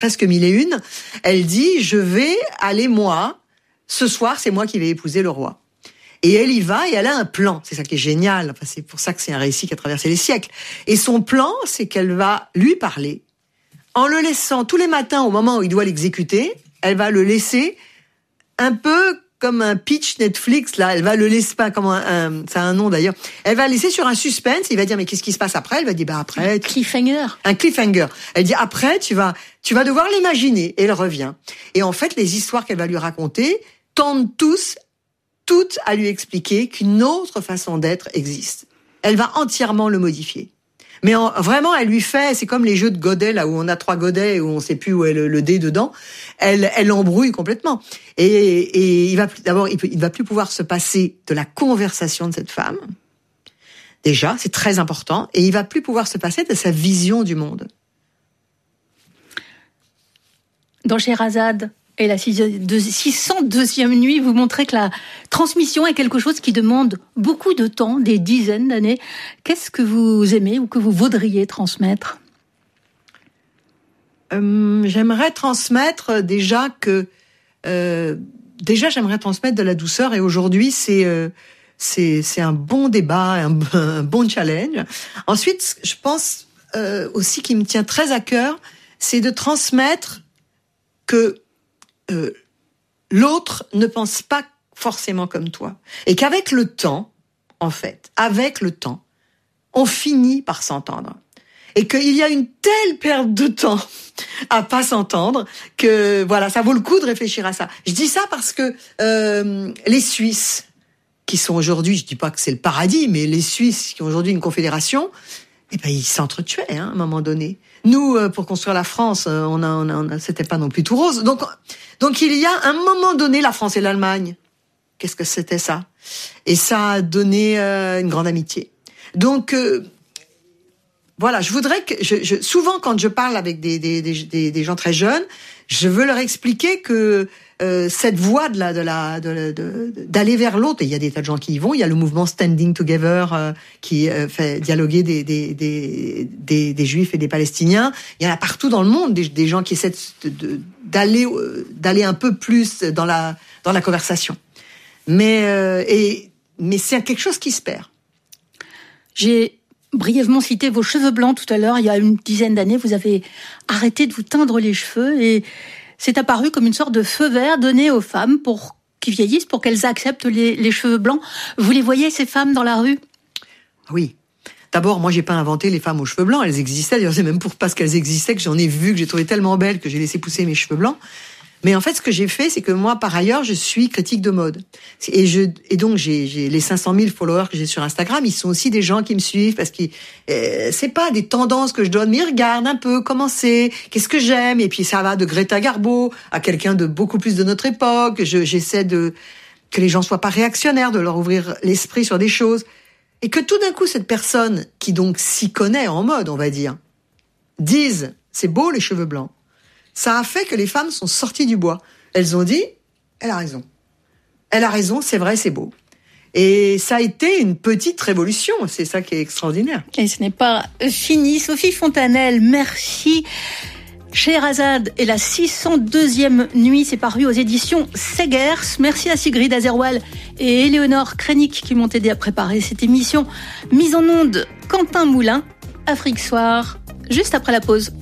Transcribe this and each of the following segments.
presque 1001, elle dit, je vais aller moi, ce soir, c'est moi qui vais épouser le roi. Et elle y va, et elle a un plan. C'est ça qui est génial. Enfin, c'est pour ça que c'est un récit qui a traversé les siècles. Et son plan, c'est qu'elle va lui parler, en le laissant tous les matins, au moment où il doit l'exécuter, elle va le laisser un peu comme un pitch Netflix, là. Elle va le laisser, pas comme ça a un nom d'ailleurs. Elle va le laisser sur un suspense. Il va dire, mais qu'est-ce qui se passe après? Elle va dire, après. Cliffhanger. Un cliffhanger. Elle dit, après, tu vas devoir l'imaginer. Et elle revient. Et en fait, les histoires qu'elle va lui raconter tendent toutes à lui expliquer qu'une autre façon d'être existe. Elle va entièrement le modifier. Mais vraiment, elle lui fait, c'est comme les jeux de godets, là, où on a 3 godets, où on sait plus où est le dé dedans. Elle l'embrouille complètement. Et il va plus pouvoir se passer de la conversation de cette femme. Déjà, c'est très important. Et il va plus pouvoir se passer de sa vision du monde. Dans Scheherazade et la 602e nuit, vous montrez que la transmission est quelque chose qui demande beaucoup de temps, des dizaines d'années. Qu'est-ce que vous aimez ou que vous voudriez transmettre? J'aimerais transmettre déjà j'aimerais transmettre de la douceur. Et aujourd'hui, c'est un bon débat, un bon challenge. Ensuite, je pense aussi qui me tient très à cœur, c'est de transmettre que l'autre ne pense pas forcément comme toi. Et qu'avec le temps, on finit par s'entendre. Et qu'il y a une telle perte de temps à pas s'entendre que, voilà, ça vaut le coup de réfléchir à ça. Je dis ça parce que les Suisses, qui sont aujourd'hui, je dis pas que c'est le paradis, mais les Suisses qui ont aujourd'hui une confédération, ils s'entretuaient, à un moment donné. Nous, pour construire la France, c'était pas non plus tout rose. Donc il y a un moment donné, la France et l'Allemagne. Qu'est-ce que c'était ça? Et ça a donné une grande amitié. Donc voilà, je voudrais que souvent quand je parle avec des gens très jeunes, je veux leur expliquer que cette voie d'aller vers l'autre, et il y a des tas de gens qui y vont. Il y a le mouvement Standing Together qui fait dialoguer des Juifs et des Palestiniens. Il y en a partout dans le monde des gens qui essaient d'aller un peu plus dans la conversation. Mais c'est quelque chose qui se perd. J'ai brièvement cité vos cheveux blancs tout à l'heure. Il y a une dizaine d'années, vous avez arrêté de vous teindre les cheveux et c'est apparu comme une sorte de feu vert donné aux femmes pour qu'ils vieillissent, pour qu'elles acceptent les cheveux blancs. Vous les voyez, ces femmes, dans la rue? Oui. D'abord, moi, j'ai pas inventé les femmes aux cheveux blancs. Elles existaient. D'ailleurs, c'est même parce qu'elles existaient que j'en ai vu, que j'ai trouvé tellement belles que j'ai laissé pousser mes cheveux blancs. Mais en fait, ce que j'ai fait, c'est que moi, par ailleurs, je suis critique de mode. Et donc, j'ai les 500 000 followers que j'ai sur Instagram, ils sont aussi des gens qui me suivent parce que c'est pas des tendances que je donne, mais ils regardent un peu comment c'est, qu'est-ce que j'aime. Et puis, ça va de Greta Garbo à quelqu'un de beaucoup plus de notre époque. J'essaie que les gens soient pas réactionnaires, de leur ouvrir l'esprit sur des choses. Et que tout d'un coup, cette personne qui donc s'y connaît en mode, on va dire, dise, c'est beau les cheveux blancs. Ça a fait que les femmes sont sorties du bois. Elles ont dit, elle a raison. Elle a raison, c'est vrai, c'est beau. Et ça a été une petite révolution, c'est ça qui est extraordinaire. Et ce n'est pas fini. Sophie Fontanelle, merci. Scheherazade et la 602e nuit, c'est paru aux éditions Segers. Merci à Sigrid Azerwal et Éléonore Krenik qui m'ont aidé à préparer cette émission. Mise en onde, Quentin Moulin, Afrique Soir, juste après la pause.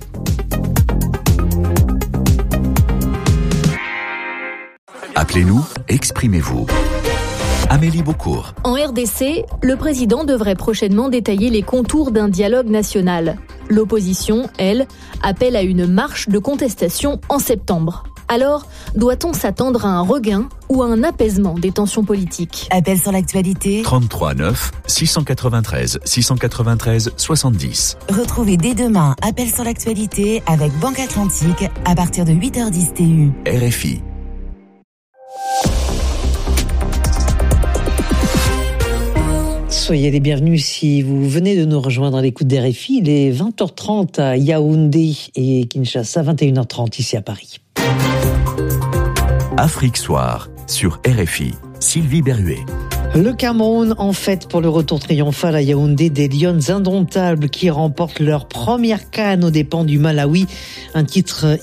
Appelez-nous, exprimez-vous. Amélie Beaucourt. En RDC, le président devrait prochainement détailler les contours d'un dialogue national. L'opposition, elle, appelle à une marche de contestation en septembre. Alors, doit-on s'attendre à un regain ou à un apaisement des tensions politiques? Appel sur l'actualité. 33 9 693 693 70. Retrouvez dès demain Appel sur l'actualité avec Banque Atlantique à partir de 8h10 TU. RFI. Soyez les bienvenus si vous venez de nous rejoindre à l'écoute d'RFI. Il est 20h30 à Yaoundé et Kinshasa, 21h30 ici à Paris. Afrique Soir sur RFI. Sylvie Berruet. Le Cameroun en fête pour le retour triomphal à Yaoundé des Lions indomptables qui remportent leur première CAN aux dépens du Malawi. Un titre